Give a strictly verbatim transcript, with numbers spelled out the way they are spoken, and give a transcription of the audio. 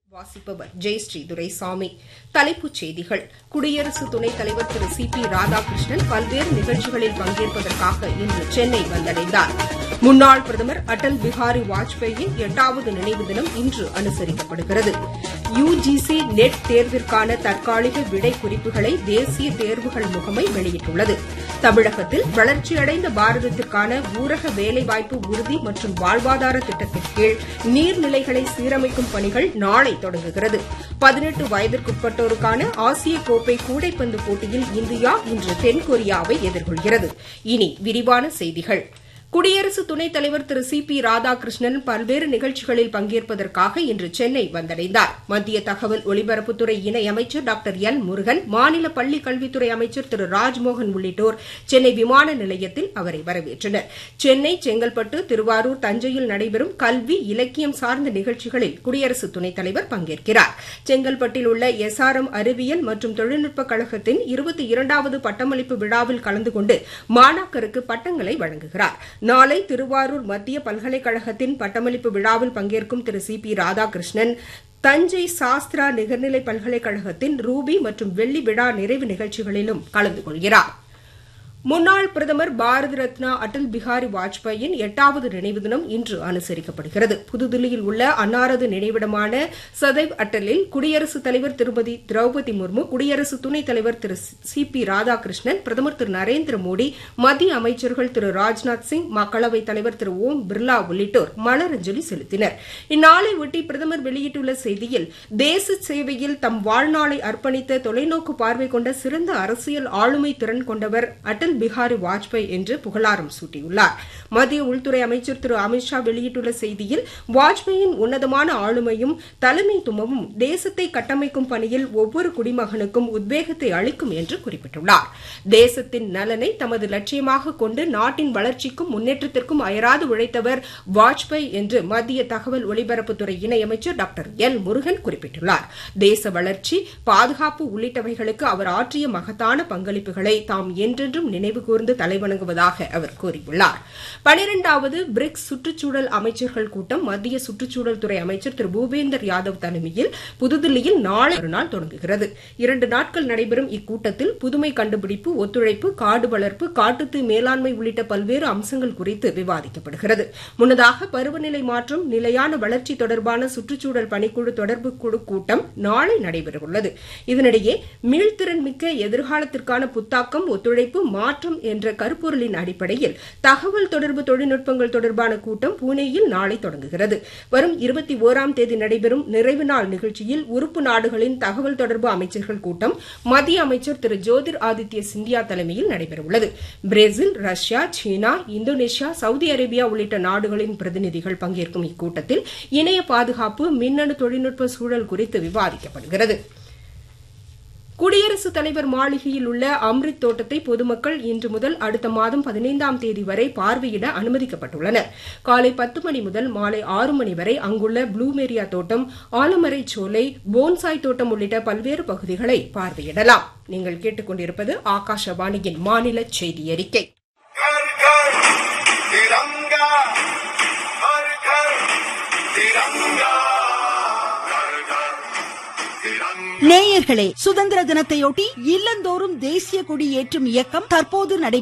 வாசிப்பவர் ஜெயஸ்ரீ துரைசாமி. தலைப்புச் செய்திகள். குடியரசு துணைத் தலைவர் திரு சி பி ராதாகிருஷ்ணன் பல்வேறு நிகழ்ச்சிகளில் பங்கேற்பதற்காக இன்று சென்னை வந்தடைந்தார். முன்னாள் பிரதமர் அடல் பிஹாரி வாஜ்பேயின் எட்டாவது நினைவு தினம் இன்று அனுசரிக்கப்படுகிறது. யு ஜி சி நெட் தேர்விற்கான தற்காலிக விடை குறிப்புகளை தேசிய தேர்வுகள் முகமை வெளியிட்டுள்ளது. தமிழகத்தில் வளர்ச்சியடைந்த பாரதத்திற்கான ஊரக வேலைவாய்ப்பு உறுதி மற்றும் வாழ்வாதார திட்டத்தின் கீழ் நீர்நிலைகளை சீரமைக்கும் பணிகள் நாளை தொடங்குகிறது. பதினெட்டு வயதிற்குட்பட்டோருக்கான ஆசிய கோப்பை கூடைப்பந்து போட்டியில் இந்தியா இன்று தென்கொரியாவை எதிர்கொள்கிறது. இனி விரிவான செய்திகள். குடியரசு துணைத் தலைவர் திரு சி பி ராதாகிருஷ்ணன் பல்வேறு நிகழ்ச்சிகளில் பங்கேற்பதற்காக இன்று சென்னை வந்தடைந்தார். மத்திய தகவல் ஒலிபரப்புத்துறை இணையமைச்சர் டாக்டர் எல் முருகன், மாநில பள்ளிக் கல்வித்துறை அமைச்சர் திரு ராஜ்மோகன் உள்ளிட்டோர் சென்னை விமான நிலையத்தில் அவரை வரவேற்றனர். சென்னை, செங்கல்பட்டு, திருவாரூர், தஞ்சையில் நடைபெறும் கல்வி, இலக்கியம் சார்ந்த நிகழ்ச்சிகளில் குடியரசு துணைத் தலைவர் பங்கேற்கிறார். செங்கல்பட்டில் உள்ள எஸ் ஆர் எம் அறிவியல் மற்றும் தொழில்நுட்பக் கழகத்தின் இருபத்தி இரண்டாவது பட்டமளிப்பு விழாவில் கலந்து கொண்டு மாணாக்கருக்கு பட்டங்களை வழங்குகிறார். நாளை திருவாரூர் மத்திய பல்கலைக்கழகத்தின் பட்டமளிப்பு விழாவில் பங்கேற்கும் திரு சி பி ராதாகிருஷ்ணன் தஞ்சை சாஸ்திரா நிகர்நிலை பல்கலைக்கழகத்தின் ரூபி மற்றும் வெள்ளி விழா நிறைவு நிகழ்ச்சிகளிலும் கலந்து கொள்கிறார். முன்னாள் பிரதமர் பாரத ரத்னா அடல் பிஹாரி வாஜ்பேயின் எட்டாவது நினைவு தினம் இன்று அனுசரிக்கப்படுகிறது. புதுதில்லியில் உள்ள அன்னாரது நினைவிடமான சதைவ் அட்டலில் குடியரசுத் தலைவர் திருமதி திரௌபதி முர்மு, குடியரசு துணைத் தலைவர் திரு சி பி ராதாகிருஷ்ணன், பிரதமர் திரு நரேந்திர மோடி, மத்திய அமைச்சர்கள் திரு ராஜ்நாத் சிங், மக்களவைத் தலைவர் திரு ஓம் பிர்லா உள்ளிட்டோர் மலரஞ்சலி செலுத்தினர். இந்நாளையொட்டி பிரதமர் வெளியிட்டுள்ள செய்தியில், தேச சேவையில் தம் வாழ்நாளை அர்ப்பணித்த தொலைநோக்கு பார்வை கொண்ட சிறந்த அரசியல் ஆளுமை திறன் கொண்டவர் அடல் பிஹாரி வாஜ்பேயி என்று புகழாரம் சூட்டியுள்ளார். மத்திய உள்துறை அமைச்சர் திரு அமித் ஷா வெளியிட்டுள்ள செய்தியில், வாஜ்பேயின் உன்னதமான ஆளுமையும் தலைமைத்துவமும் தேசத்தை கட்டமைக்கும் பணியில் ஒவ்வொரு குடிமகனுக்கும் உத்வேகத்தை அளிக்கும் என்று குறிப்பிட்டுள்ளார். தேசத்தின் நலனை தமது லட்சியமாக கொண்டு நாட்டின் வளர்ச்சிக்கும் முன்னேற்றத்திற்கும் அயராது உழைத்தவர் வாஜ்பேயி என்று மத்திய தகவல் ஒலிபரப்புத்துறை இணையமைச்சர் டாக்டர் எல் முருகன் குறிப்பிட்டுள்ளார். தேச வளர்ச்சி, பாதுகாப்பு உள்ளிட்டவைகளுக்கு அவர் ஆற்றிய மகத்தான பங்களிப்புகளை தாம் என்றென்றும் நினைவு கூர்ந்து தலைவணங்குவதாக அவர் கூறியுள்ளார். பனிரெண்டாவது பிரிக்ஸ் சுற்றுச்சூழல் அமைச்சர்கள் கூட்டம் மத்திய சுற்றுச்சூழல் துறை அமைச்சர் திரு பூபேந்தர் யாதவ் தலைமையில் புதுதில்லியில் நாளை மறுநாள் தொடங்குகிறது. இரண்டு நாட்கள் நடைபெறும் இக்கூட்டத்தில் புதுமை கண்டுபிடிப்பு, ஒத்துழைப்பு, காடு வளர்ப்பு, காட்டுத்தீ மேலாண்மை உள்ளிட்ட பல்வேறு அம்சங்கள் குறித்து விவாதிக்கப்படுகிறது. முன்னதாக பருவநிலை மாற்றம், நிலையான வளர்ச்சி தொடர்பான சுற்றுச்சூழல் பணிக்குழு தொடர்பு குழு கூட்டம் நாளை நடைபெறவுள்ளது. இதனிடையே மீள்திறன் மிக்க எதிர்காலத்திற்கான புத்தாக்கம், ஒத்துழைப்பு, மாற்றம் என்ற கருப்பொருளின் அடிப்படையில் தகவல் தொடர்பு தொழில்நுட்பங்கள் தொடர்பான கூட்டம் புனேயில் நாளை தொடங்குகிறது. வரும் இருபத்தி ஓராம் தேதி நடைபெறும் நிறைவு நாள் நிகழ்ச்சியில் உறுப்பு நாடுகளின் தகவல் தொடர்பு அமைச்சர்கள் கூட்டம் மத்திய அமைச்சர் திரு ஜோதிர் ஆதித்ய சிந்தியா தலைமையில் நடைபெறவுள்ளது. பிரேசில், ரஷ்யா, சீனா, இந்தோனேஷியா, சவுதி அரேபியா உள்ளிட்ட நாடுகளின் பிரதிநிதிகள் பங்கேற்கும் இக்கூட்டத்தில் இணைய பாதுகாப்பு, மின்னணு தொழில்நுட்ப சூழல் குறித்து விவாதிக்கப்படுகிறது. குடியரசுத் தலைவர் மாளிகையில் உள்ள அம்ரித் தோட்டத்தை பொதுமக்கள் இன்று முதல் அடுத்த மாதம் பதினைந்தாம் தேதி வரை பார்வையிட அனுமதிக்கப்பட்டுள்ளனர். காலை பத்து மணி முதல் மாலை ஆறு மணி வரை அங்குள்ள ப்ளூமேரியா தோட்டம், ஆலமரை சோலை, போன்சாய் தோட்டம் உள்ளிட்ட பல்வேறு பகுதிகளை பார்வையிடலாம். நீங்கள் கேட்டுக் கொண்டிருப்பது ஆகாஷவாணியின் மாநில செய்தி அறிக்கை. நேயர்களே, சுதந்திர தினத்தையொட்டி இல்லந்தோறும் தேசிய கொடி ஏற்றும் இயக்கம் தற்போது நடைபெறுகிறது.